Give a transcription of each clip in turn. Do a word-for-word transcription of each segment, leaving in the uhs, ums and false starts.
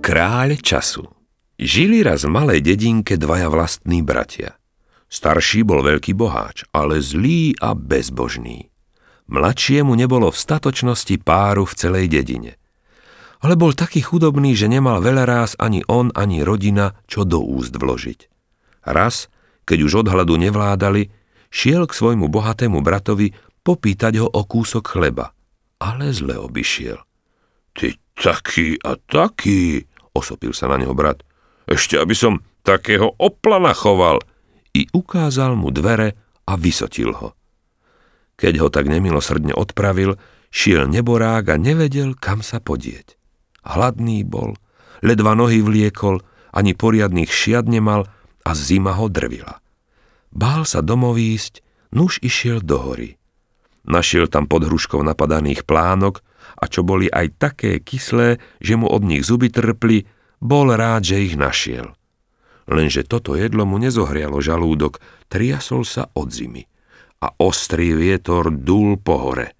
Kráľ času. Žili raz v malej dedinke dvaja vlastní bratia. Starší bol veľký boháč, ale zlý a bezbožný. Mladšiemu nebolo v statočnosti páru v celej dedine. Ale bol taký chudobný, že nemal veľaráz ani on, ani rodina, čo do úst vložiť. Raz, keď už od hladu nevládali, šiel k svojmu bohatému bratovi popýtať ho o kúsok chleba, ale zle obišiel. Ty taký a taký, osopil sa na neho brat. Ešte aby som takého oplana choval. I ukázal mu dvere a vysotil ho. Keď ho tak nemilosrdne odpravil, šiel neborák a nevedel, kam sa podieť. Hladný bol, ledva nohy vliekol, ani poriadnych šiat nemal a zima ho drvila. Bál sa domov ísť, nuž išiel do hory. Našiel tam pod hruškou napadaných plánok a čo boli aj také kyslé, že mu od nich zuby trpli, bol rád, že ich našiel. Lenže toto jedlo mu nezohrialo žalúdok, triasol sa od zimy a ostrý vietor dúl po hore.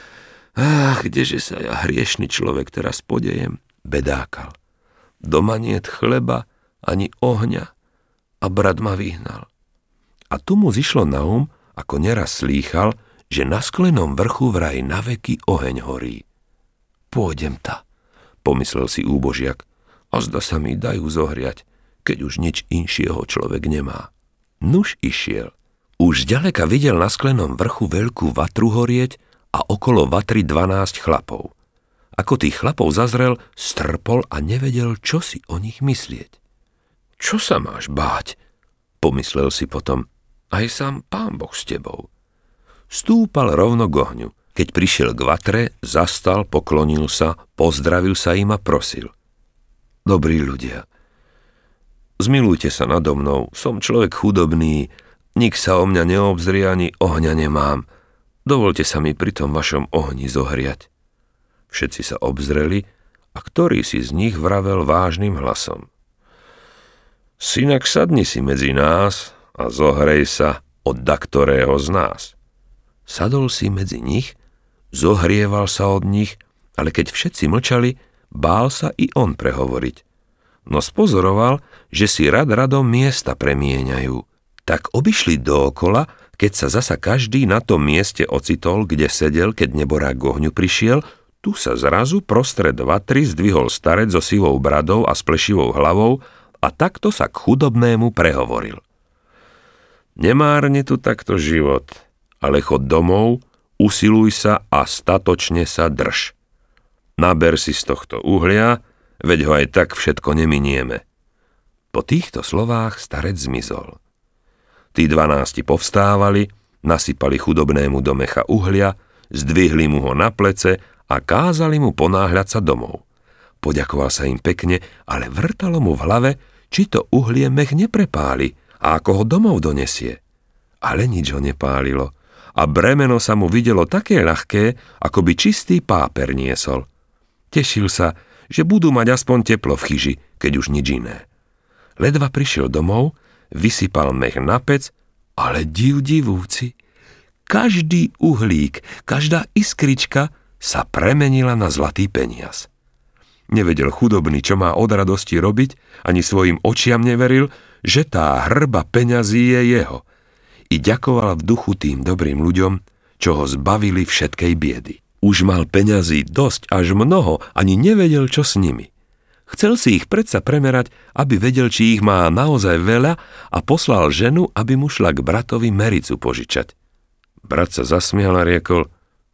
Ach, kdeže sa ja, hriešny človek, teraz podejem, bedákal. Doma niet chleba, ani ohňa a brat ma vyhnal. A tu mu zišlo na um, ako neraz slýchal, že na sklenom vrchu vraj naveky oheň horí. Pôjdem ta, pomyslel si úbožiak, a zda sa mi dajú zohriať, keď už nič inšieho človek nemá. Nuž išiel. Už ďaleka videl na sklenom vrchu veľkú vatru horieť a okolo vatry dvanásť chlapov. Ako tých chlapov zazrel, strpol a nevedel, čo si o nich myslieť. Čo sa máš báť? Pomyslel si potom. Aj sám Pán Boh s tebou. Stúpal rovno k ohňu. Keď prišiel k vatre, zastal, poklonil sa, pozdravil sa im a prosil. Dobrí ľudia, zmilujte sa nado mnou, som človek chudobný, nik sa o mňa neobzrie, ani ohňa nemám. Dovolte sa mi pri tom vašom ohni zohriať. Všetci sa obzreli a ktorý si z nich vravel vážnym hlasom. Synak, sadni si medzi nás a zohrej sa od daktorého z nás. Sadol si medzi nich, zohrieval sa od nich, ale keď všetci mlčali, bál sa i on prehovoriť. No spozoroval, že si rad radom miesta premieňajú. Tak obišli dookola, keď sa zasa každý na tom mieste ocitol, kde sedel, keď neborák k ohňu prišiel, tu sa zrazu prostred vatry zdvihol starec so sivou bradou a s plešivou hlavou a takto sa k chudobnému prehovoril. Nemárni tu takto život, ale chod domov, usiluj sa a statočne sa drž. Naber si z tohto uhlia, veď ho aj tak všetko neminieme. Po týchto slovách starec zmizol. Tí dvanásti povstávali, nasypali chudobnému do mecha uhlia, zdvihli mu ho na plece a kázali mu ponáhľať sa domov. Poďakoval sa im pekne, ale vrtalo mu v hlave, či to uhlie mech neprepáli a ako ho domov donesie. Ale nič ho nepálilo a bremeno sa mu videlo také ľahké, ako by čistý páper niesol. Tešil sa, že budú mať aspoň teplo v chyži, keď už nič iné. Ledva prišiel domov, vysypal mech na pec, ale div divúci. Každý uhlík, každá iskrička sa premenila na zlatý peniaz. Nevedel chudobný, čo má od radosti robiť, ani svojim očiam neveril, že tá hrba peňazí je jeho. I ďakoval v duchu tým dobrým ľuďom, čo ho zbavili všetkej biedy. Už mal peňazí dosť, až mnoho, ani nevedel, čo s nimi. Chcel si ich predsa premerať, aby vedel, či ich má naozaj veľa a poslal ženu, aby mu šla k bratovi mericu požičať. Brat sa zasmial a riekol,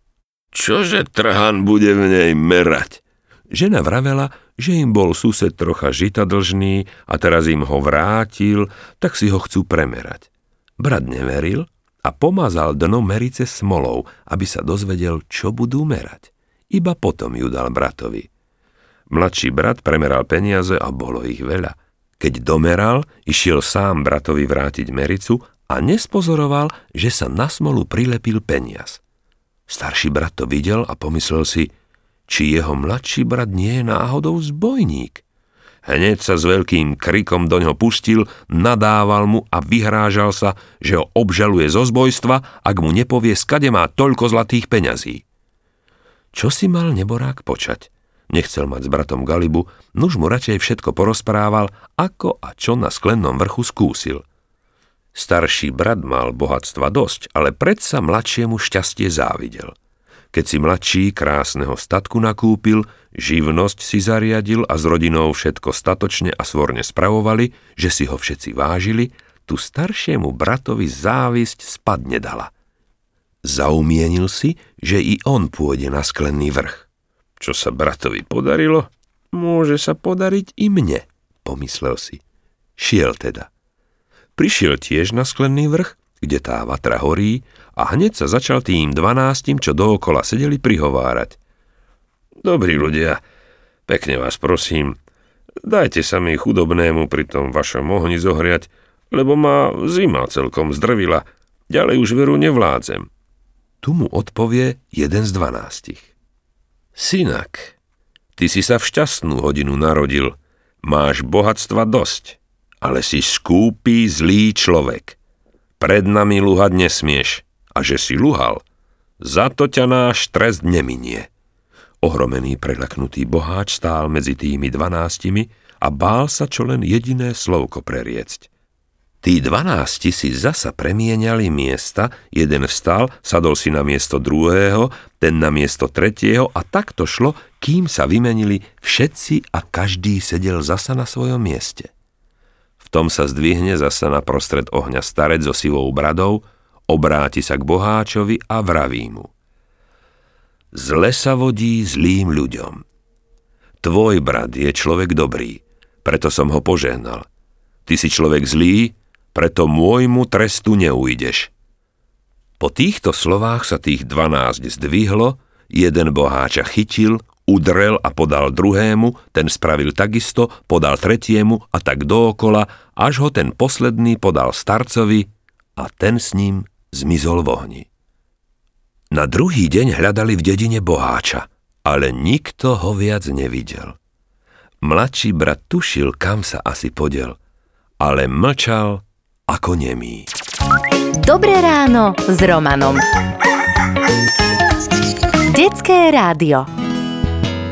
čože trhan bude v nej merať? Žena vravela, že im bol sused trocha žita dlžný a teraz im ho vrátil, tak si ho chcú premerať. Brat neveril a pomazal dno merice smolou, aby sa dozvedel, čo budú merať. Iba potom ju dal bratovi. Mladší brat premeral peniaze a bolo ich veľa. Keď domeral, išiel sám bratovi vrátiť mericu a nespozoroval, že sa na smolu prilepil peniaz. Starší brat to videl a pomyslel si, či jeho mladší brat nie je náhodou zbojník. Hneď sa s veľkým krikom doňho pustil, nadával mu a vyhrážal sa, že ho obžaluje zo zbojstva, ak mu nepovie, skade má toľko zlatých peňazí. Čo si mal neborák počať? Nechcel mať s bratom galibu, nuž mu radšej všetko porozprával, ako a čo na sklennom vrchu skúsil. Starší brat mal bohatstva dosť, ale predsa mladšiemu šťastie závidel. Keď si mladší krásneho statku nakúpil, živnosť si zariadil a s rodinou všetko statočne a svorne spravovali, že si ho všetci vážili, tu staršiemu bratovi závisť spadne dala. Zaumienil si, že i on pôjde na sklenný vrch. Čo sa bratovi podarilo, môže sa podariť i mne, pomyslel si. Šiel teda. Prišiel tiež na sklenný vrch, kde tá vatra horí, a hneď sa začal tým dvanástim, čo dookola sedeli, prihovárať. Dobrí ľudia, pekne vás prosím, dajte sa mi chudobnému pri tom vašom ohni zohriať, lebo ma zima celkom zdrvila, ďalej už veru nevládzem. Tu mu odpovie jeden z dvanástich. Synak, ty si sa v šťastnú hodinu narodil, máš bohatstva dosť, ale si skúpý, zlý človek. Pred nami luhať nesmieš, a že si luhal, za to ťa náš trest neminie. Ohromený, preľaknutý boháč stál medzi tými dvanástimi a bál sa čo len jediné slovko preriecť. Tí dvanásti si zasa premieniali miesta, jeden vstal, sadol si na miesto druhého, ten na miesto tretieho a takto šlo, kým sa vymenili všetci a každý sedel zasa na svojom mieste. V tom sa zdvihne zasa na prostred ohňa starec so sivou bradou, obráti sa k boháčovi a vraví mu. Zle sa vodí zlým ľuďom. Tvoj brat je človek dobrý, preto som ho požehnal. Ty si človek zlý, preto môjmu trestu neujdeš. Po týchto slovách sa tých dvanásť zdvihlo, jeden boháča chytil, udrel a podal druhému, ten spravil takisto, podal tretiemu a tak dookola, až ho ten posledný podal starcovi a ten s ním zmizol v ohni. Na druhý deň hľadali v dedine boháča, ale nikto ho viac nevidel. Mladší brat tušil, kam sa asi podiel, ale mlčal ako nemý. Dobré ráno s Romanom. Detské rádio.